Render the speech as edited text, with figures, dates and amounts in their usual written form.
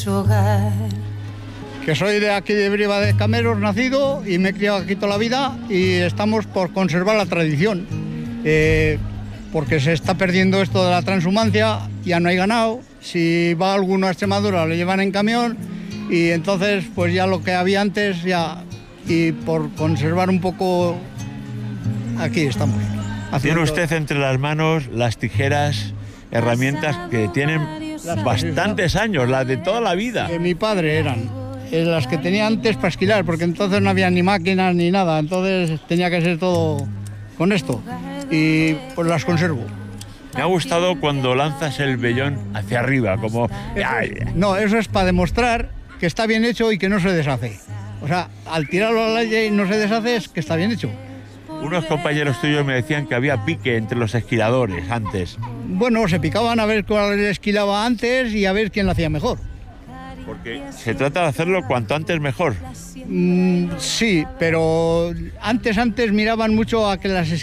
su hogar. Que soy de aquí de Briva de Cameros, nacido, y me he criado aquí toda la vida, y estamos por conservar la tradición, porque se está perdiendo esto de la transhumancia, ya no hay ganado. Si va alguno a Extremadura lo llevan en camión, y entonces pues ya lo que había antes ya, y por conservar un poco, aquí estamos. Tiene usted entre las manos las tijeras, herramientas que tienen bastantes años, las de toda la vida. De mi padre eran las que tenía antes para esquilar, porque entonces no había ni máquinas ni nada, entonces tenía que ser todo con esto, y pues las conservo. Me ha gustado cuando lanzas el vellón hacia arriba, como... No, eso es para demostrar que está bien hecho y que no se deshace. O sea, al tirarlo al aire y no se deshace, es que está bien hecho. Unos compañeros tuyos me decían que había pique entre los esquiladores antes. Bueno, se picaban a ver cuál esquilaba antes y a ver quién lo hacía mejor. Porque se trata de hacerlo cuanto antes mejor. Sí, pero antes miraban mucho a que las